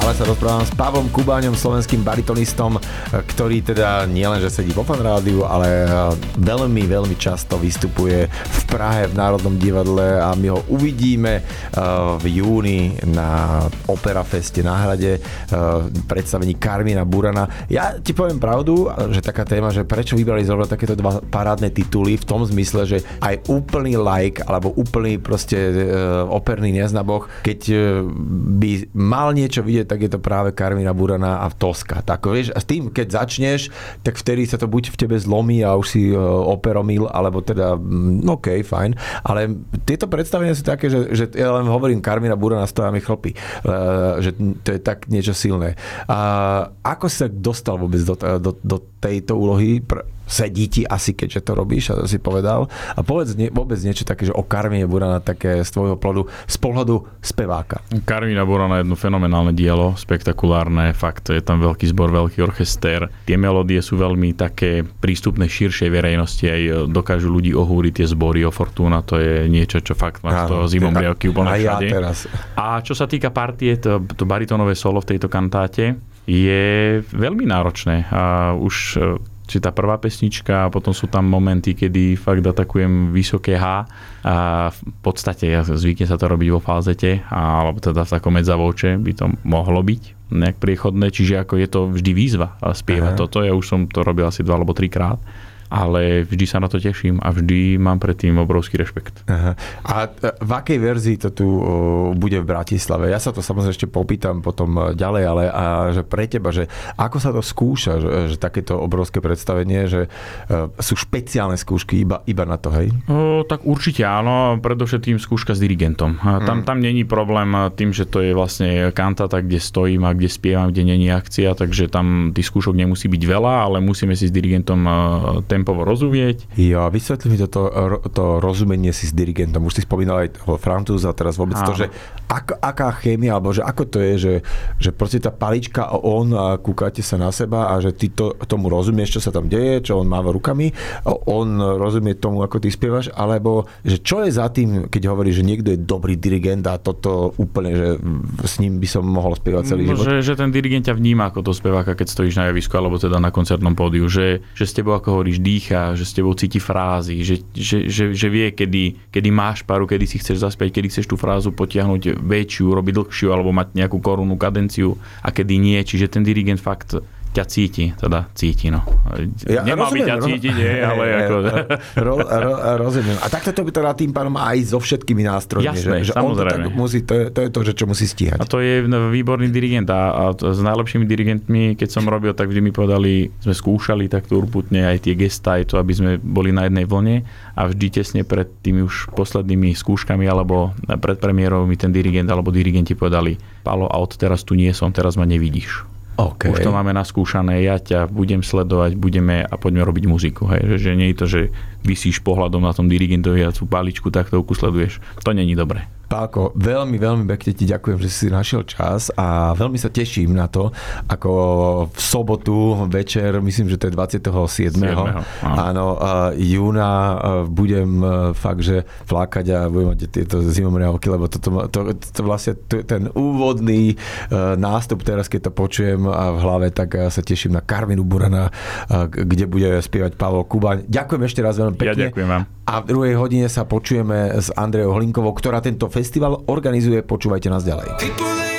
Stále sa rozprávam s Pavlom Kubáňom, slovenským baritonistom, ktorý teda nielen, že sedí vo Fan rádiu, ale veľmi, veľmi často vystupuje v Prahe v Národnom divadle a my ho uvidíme v júni na Opera Feste na Hrade predstavení Karmína Burana. Ja ti poviem pravdu, že taká téma, že prečo vybrali zrovna takéto dva parádne tituly v tom zmysle, že aj úplný like alebo úplný proste operný neznaboch, keď by mal niečo vidieť, tak je to práve Karmína Burana a Toska. Tak vieš, a s tým, keď začneš, tak vtedy sa to buď v tebe zlomí a už si operomil, alebo teda OK, fajn. Ale tieto predstavenia sú také, že ja len hovorím Karmína Burana, stoja mi chlpy. Že to je tak niečo silné. A ako sa dostal vôbec do tejto úlohy? Sedí ti asi, keďže to robíš, a si povedal. A povedz vôbec niečo také, že o Karmíne Burana, také z tvojho z pohľadu speváka. Karmína Burana je jedno fenomenálne dielo, spektakulárne, fakt, je tam veľký zbor, veľký orchester. Tie melódie sú veľmi také prístupné širšej verejnosti, aj dokážu ľudí ohúriť tie zbory, o Fortuna, to je niečo, čo fakt máš to zimomriavky úplne všade. Ja teraz. A čo sa týka partie, to baritónové solo v tejto kantáte je veľmi náročné. A už či tá prvá pesnička, a potom sú tam momenty, kedy fakt atakujem vysoké H a v podstate zvykne sa to robiť vo falzete, alebo teda v takom medzavoče by to mohlo byť nejak priechodné, čiže ako je to vždy výzva spievať toto. Ja už som to robil asi 2 alebo 3 krát, ale vždy sa na to teším a vždy mám pred tým obrovský rešpekt. Aha. A v akej verzii to tu bude v Bratislave? Ja sa to samozrejme ešte popýtam potom ďalej, ale že pre teba, že ako sa to skúša, že takéto obrovské predstavenie, že sú špeciálne skúšky iba na to, hej? Tak určite áno, predovšetkým skúška s dirigentom. Tam není problém tým, že to je vlastne kantáta, kde stojím a kde spievam, kde není akcia, takže tam tých skúšok nemusí byť veľa, ale musíme si s dirigentom tempovo rozumieť. Ja, vysvetli mi to rozumenie si s dirigentom. Už si spomínal aj Francúza, teraz vôbec to, že aká chémia, alebo že ako to je, že proste tá palička a on a kúkate sa na seba a že ty tomu rozumieš, čo sa tam deje, čo on máva rukami, on rozumie tomu, ako ty spievaš, alebo že čo je za tým, keď hovoríš, že niekto je dobrý dirigent a toto úplne, že s ním by som mohol spievať celý život? Že ten dirigent ťa vníma ako to speváka, keď stojíš na javisku, alebo teda na koncertnom pódiu, že s tebou, ako hovoríš, dýcha, že s tebou cíti frázy, že vie, kedy máš paru, kedy si chceš zaspiať, kedy chceš tú frázu potiahnuť väčšiu, robiť dlhšiu alebo mať nejakú korunu, kadenciu a kedy nie. Čiže ten dirigent fakt ťa cíti, no. Ja nemal by ťa cítiť, ale ako... Rozumiem. A takto to by teda tým pádom aj so všetkými nástrojmi. Jasné, že samozrejme. To je to, že čo musí stíhať. A to je výborný dirigent a s najlepšími dirigentmi, keď som robil, tak vždy mi povedali, sme skúšali takto urputne aj tie gestá, aj to, aby sme boli na jednej vlne a vždy tesne pred tými už poslednými skúškami alebo pred premiérou mi ten dirigent alebo dirigenti povedali: Pálo, a od teraz tu nie som, teraz ma nevidíš. Okay. Už to máme naskúšané, ja ťa budem sledovať, a poďme robiť muziku. Hej. Že nie je to, že visíš pohľadom na tom dirigentovi a tú paličku taktovku sleduješ. To není dobré. Pálko, veľmi, veľmi pekne ti ďakujem, že si našiel čas a veľmi sa teším na to, ako v sobotu večer, myslím, že to je 27. Áno, júna budem fakt, že flákať a budem mať tieto zimomriavky, lebo to vlastne ten úvodný nástup teraz, keď to počujem v hlave, tak sa teším na Karmínu Burana, kde bude spievať Pavol Kubáň. Ďakujem ešte raz veľmi pekne. Ja ďakujem vám. A v druhej hodine sa počujeme s Andreou Hlinkovou, ktorá tento festival organizuje. Počúvajte nás ďalej.